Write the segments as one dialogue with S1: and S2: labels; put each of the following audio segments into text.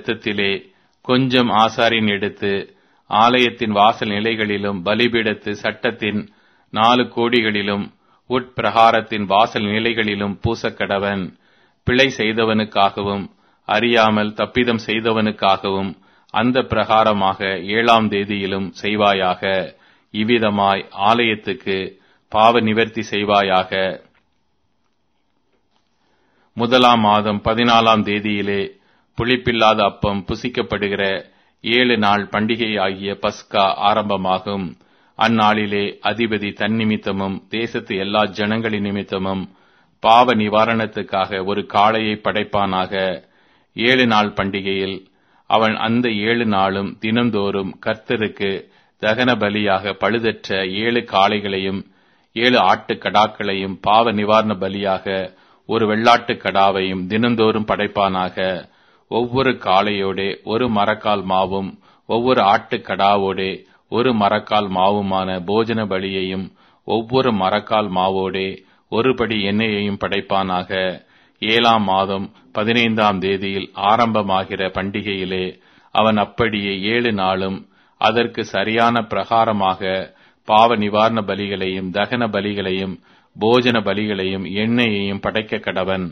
S1: இரத்தத்திலே கொஞ்சம் ஆசாரியன் எடுத்து ஆலயத்தின் வாசல் நிலைகளிலும் பலிபீடத்து சட்டத்தின் 4 கோடிகளிலும் உட்பிரகாரத்தின் வாசல் நிலைகளிலும் பூசக்கடவன். பிழை செய்தவனுக்காகவும் அறியாமல் தப்பிதம் செய்தவனுக்காகவும் அந்த பிரகாரமாக 7ஆம் தேதியிலும் செய்வாயாக. இவ்விதமாய் ஆலயத்துக்கு பாவ நிவர்த்தி செய்வாயாக. 1ஆம் மாதம் 14ஆம் தேதியிலே புளிப்பில்லாத அப்பம் புசிக்கப்படுகிற 7 நாள் பண்டிகையாகிய பஸ்கா ஆரம்பமாகும். அந்நாளிலே அதிபதி தன் நிமித்தமும் தேசத்து எல்லா ஜனங்களின் நிமித்தமும் பாவ நிவாரணத்துக்காக ஒரு காளையை படைப்பானாக. 7 நாள் பண்டிகையில் அவன் அந்த 7 நாளும் தினந்தோறும் கர்த்தருக்கு தகன பலியாக பழுதற்ற 7 காளைகளையும் 7 ஆட்டுக்கடாக்களையும் பாவ நிவாரண பலியாக ஒரு வெள்ளாட்டுக் கடாவையும் தினந்தோறும் படைப்பானாக. ஒவ்வொரு காளையோடே ஒரு மரக்கால் மாவும் ஒவ்வொரு ஆட்டுக்கடாவோடே ஒரு மரக்கால் மாவுமான போஜன பலியையும் ஒவ்வொரு மரக்கால் மாவோடே ஒருபடி எண்ணெயையும் படைப்பானாக. 7ஆம் மாதம் 15ஆம் தேதியில் ஆரம்பமாகிற பண்டிகையிலே அவன் அப்படியே 7 நாளும் அதற்கு சரியான பிரகாரமாக பாவ நிவாரண பலிகளையும் தகன பலிகளையும் போஜன பலிகளையும் எண்ணெயையும் படைக்க கடவன்.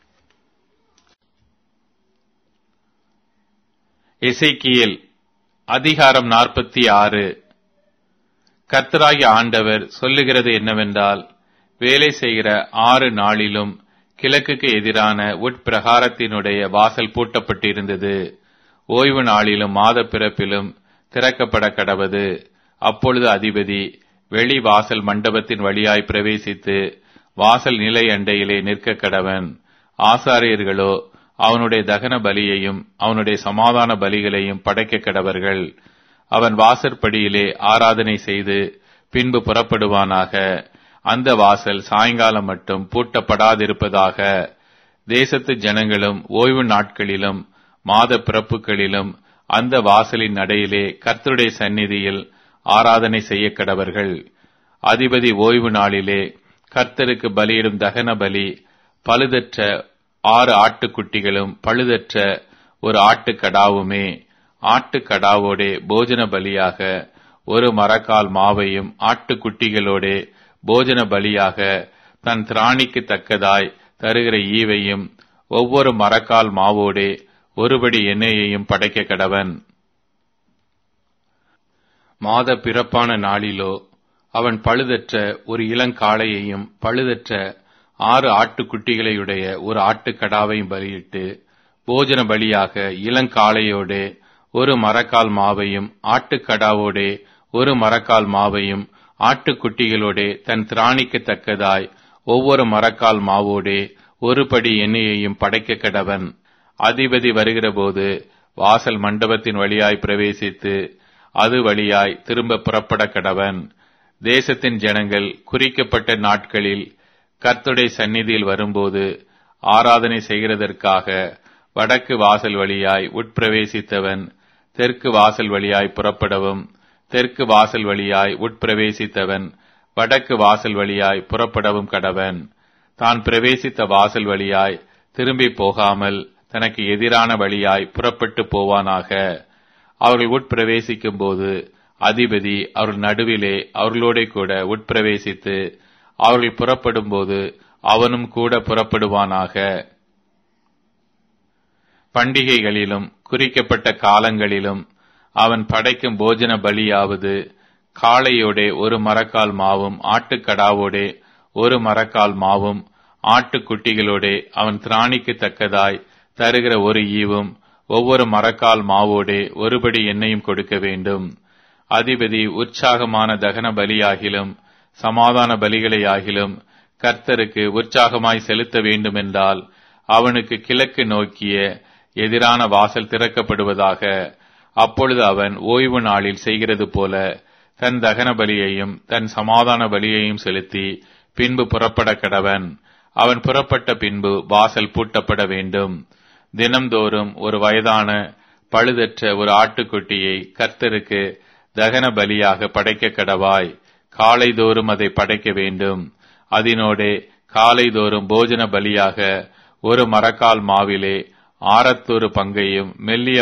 S1: எசேக்கியேல் அதிகாரம் 46. கர்த்தராகிய ஆண்டவர் சொல்லுகிறது என்னவென்றால், வேலை செய்கிற 6 நாளிலும் கிழக்குக்கு எதிரான உட்பிரகாரத்தினுடைய வாசல் பூட்டப்பட்டிருந்தது. ஓய்வு நாளிலும் மாத பிறப்பிலும் திறக்கப்பட கடவது. அப்பொழுது அதிபதி வெளி வாசல் மண்டபத்தின் வழியாய் பிரவேசித்து வாசல் நிலை அண்டையிலே நிற்க கடவன். ஆசாரியர்களோ அவனுடைய தகன பலியையும் அவனுடைய சமாதான பலிகளையும் படைக்க கடவர்கள். அவன் வாசற்படியிலே ஆராதனை செய்து பின்பு புறப்படுவானாக. அந்த வாசல் சாயங்காலம் மட்டும் பூட்டப்படாதிருப்பதாக. தேசத்து ஜனங்களும் ஓய்வு நாட்களிலும் மாத பிறப்புகளிலும் அந்த வாசலின் நடையிலே கர்த்தருடைய சந்நிதியில் ஆராதனை செய்ய கடவர்கள். அதிபதி ஓய்வு நாளிலே கர்த்தருக்கு பலியிடும் தகன பலி பழுதற்ற 6 ஆட்டுக்குட்டிகளும் பழுதற்ற ஒரு ஆட்டுக்கடாவுமே. ஆட்டுக்கடாவோடே போஜன பலியாக ஒரு மரக்கால் மாவையும் ஆட்டுக்குட்டிகளோடே போஜன பலியாக தன் திராணிக்கு தக்கதாய் தருகிற ஈவையும் ஒவ்வொரு மரக்கால் மாவோடே ஒருபடி எண்ணெயையும் படைக்க கடவன். மாத பிறப்பான நாளிலோ அவன் பழுதற்ற ஒரு இளங்காளையையும் பழுதற்ற 6 ஆட்டுக்குட்டிகளையுடைய ஒரு ஆட்டுக்கடாவையும் பலியிட்டு போஜன பலியாக இளங்காளையோடே ஒரு மரக்கால் மாவையும் ஆட்டுக்கடாவோடே ஒரு மரக்கால் மாவையும் ஆட்டுக்குட்டிகளோடே தன் திராணிக்கு தக்கதாய் ஒவ்வொரு மரக்கால் மாவோடே ஒருபடி எண்ணெயையும் படைக்க கடவன். அதிபதி வருகிற போது வாசல் மண்டபத்தின் வழியாய் பிரவேசித்து அது வழியாய் திரும்ப புறப்பட கடவன். தேசத்தின் ஜனங்கள் குறிக்கப்பட்ட நாட்களில் கர்த்தருடைய சந்நிதியில் வரும்போது ஆராதனை செய்கிறதற்காக வடக்கு வாசல் வழியாய் உட்பிரவேசித்தவன் தெற்கு வாசல் வழியாய் புறப்படவும், தெற்கு வாசல் வழியாய் உட்பிரவேசித்தவன் வடக்கு வாசல் வழியாய் புறப்படவும் கடவன். தான் பிரவேசித்த வாசல் வழியாய் திரும்பி போகாமல் தனக்கு எதிரான வழியாய் புறப்பட்டு போவானாக. அவர்கள் உட்பிரவேசிக்கும் போது அதிபதி அவர்கள் நடுவிலே அவர்களோட கூட உட்பிரவேசித்து அவர்கள் புறப்படும் போது அவனும் கூட புறப்படுவானாக. பண்டிகைகளிலும் குறிக்கப்பட்ட காலங்களிலும் அவன் படைக்கும் போஜன பலியாவது காளையோடே ஒரு மரக்கால் மாவும் ஆட்டுக்கடாவோடே ஒரு மரக்கால் மாவும் ஆட்டுக்குட்டிகளோடே அவன் திராணிக்கு தக்கதாய் தருகிற ஒரு ஈவும் ஒவ்வொரு மரக்கால் மாவோடே ஒருபடி எண்ணெயும் கொடுக்க வேண்டும். அதிபதி உற்சாகமான தகன பலியாகிலும் சமாதான பலிகளையாகிலும் கர்த்தருக்கு உற்சாகமாய் செலுத்த வேண்டுமென்றால் அவனுக்கு கிழக்கு நோக்கிய எதிரான வாசல் திறக்கப்படுவதாக. அப்பொழுது அவன் ஓய்வு நாளில் செய்கிறது போல தன் தகன பலியையும் தன் சமாதான பலியையும் செலுத்தி பின்பு புறப்பட கடவன். அவன் புறப்பட்ட பின்பு வாசல் பூட்டப்பட வேண்டும். தினம்தோறும் ஒரு வயதான பழுதற்ற ஒரு ஆட்டுக்குட்டியை கர்த்தருக்கு தகன பலியாக படைக்க கடவாய். காலைதோறும் அதை படைக்க வேண்டும். அதனோடே காலைதோறும் போஜன பலியாக ஒரு மரக்கால் மாவிலே 1/6 பங்கையும் மெல்லிய